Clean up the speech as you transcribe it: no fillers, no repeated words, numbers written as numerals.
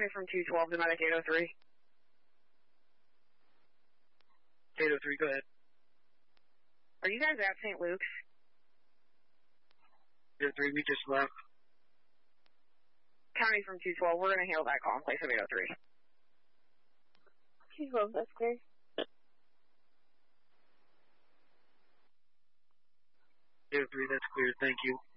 County from 212 to Medic 803. 803, go ahead. Are you guys at St. Luke's? 803, we just left. County from 212, we're going to handle that call in place of 803. 212, that's clear. 803, that's clear, thank you.